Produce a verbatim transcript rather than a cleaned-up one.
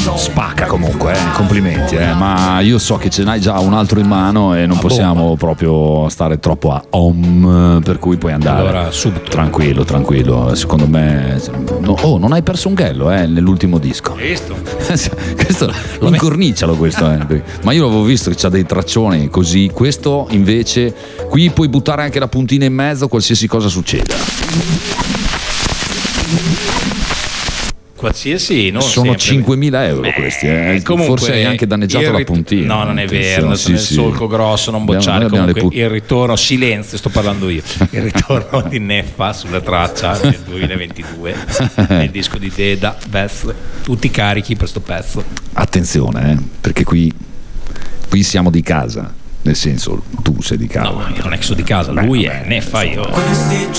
spacca comunque, eh, complimenti, eh, ma io so che ce n'hai già un altro in mano e non Ah, possiamo bomba. proprio stare troppo a om, per cui puoi andare Allora, subito. tranquillo, tranquillo, secondo me no, oh, non hai perso un ghello eh, nell'ultimo disco. Visto? Questo incornicialo questo, eh. Ma io l'avevo visto che c'ha dei traccioni così, questo invece qui puoi buttare anche la puntina in mezzo qualsiasi cosa succeda. Qualsiasi, non Sono sempre. cinquemila euro Beh, questi, eh. comunque, forse hai anche danneggiato il la rit- puntina. No, non è vero, Attenzione, adesso nel sì, sì. solco grosso, non Abbiamo- bocciare. noi abbiamo le Comunque put- il ritorno, silenzio, sto parlando io. Il ritorno di Neffa sulla traccia del duemilaventidue, il disco di Deda, Best, tutti carichi per sto pezzo. Attenzione, eh, perché qui, qui siamo di casa, nel senso tu sei di casa. No, io non è che sono di casa, Beh, lui vabbè, è Neffa, io. Questi